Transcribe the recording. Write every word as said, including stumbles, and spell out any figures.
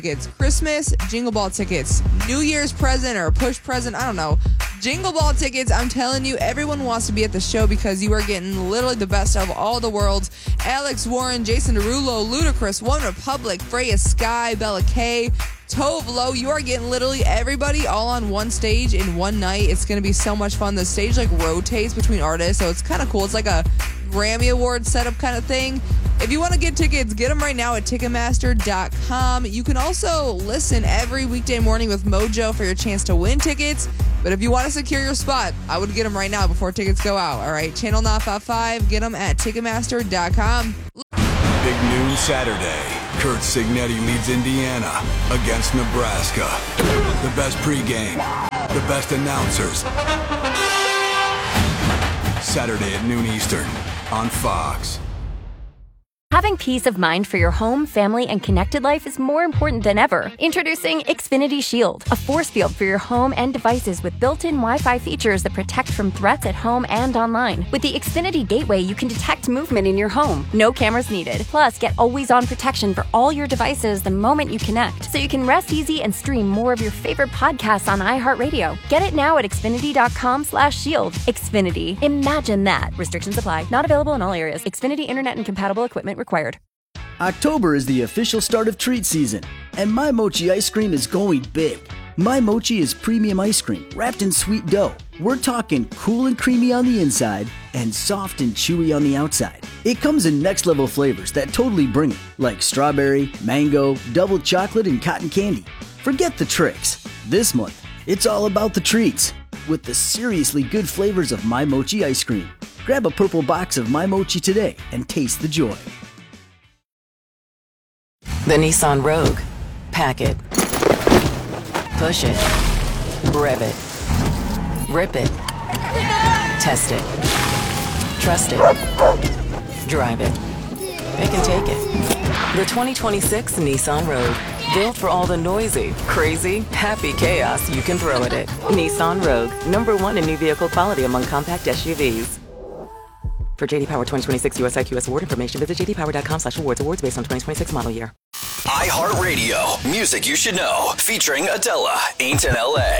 tickets, Christmas Jingle Ball tickets, New Year's present or a push present, I don't know. Jingle Ball tickets, I'm telling you, everyone wants to be at the show because you are getting literally the best of all the worlds. Alex Warren, Jason Derulo, Ludacris, One Republic, Freya Sky, Bella K, Tove Lo. You are getting literally everybody all on one stage in one night. It's going to be so much fun. The stage like rotates between artists, so it's kind of cool. It's like a Grammy Award setup kind of thing. If you want to get tickets, get them right now at Ticketmaster dot com. You can also listen every weekday morning with Mojo for your chance to win tickets. But if you want to secure your spot, I would get them right now before tickets go out. All right, Channel nine five five, get them at Ticketmaster dot com. Big noon Saturday. Kurt Signetti leads Indiana against Nebraska. The best pregame, the best announcers. Saturday at noon Eastern on Fox. Having peace of mind for your home, family, and connected life is more important than ever. Introducing Xfinity Shield, a force field for your home and devices with built-in Wi-Fi features that protect from threats at home and online. With the Xfinity Gateway, you can detect movement in your home. No cameras needed. Plus, get always-on protection for all your devices the moment you connect, so you can rest easy and stream more of your favorite podcasts on iHeartRadio. Get it now at Xfinity dot com slash shield. Xfinity. Imagine that. Restrictions apply. Not available in all areas. Xfinity Internet and compatible equipment required. October is the official start of treat season, and My Mochi ice cream is going big. My Mochi is premium ice cream wrapped in sweet dough. We're talking cool and creamy on the inside and soft and chewy on the outside. It comes in next level flavors that totally bring it, like strawberry, mango, double chocolate, and cotton candy. Forget the tricks. This month, it's all about the treats with the seriously good flavors of My Mochi ice cream. Grab a purple box of My Mochi today and taste the joy. The Nissan Rogue. Pack it. Push it. Rev it. Rip it. Test it. Trust it. Drive it. They can take it. The twenty twenty-six Nissan Rogue. Built for all the noisy, crazy, happy chaos you can throw at it. Nissan Rogue. Number one in new vehicle quality among compact S U Vs. For J D Power twenty twenty-six U S I Q S award information, visit j d power dot com slash awards. Awards based on twenty twenty-six model year. iHeartRadio, music you should know, featuring Adela, Ain't in L A.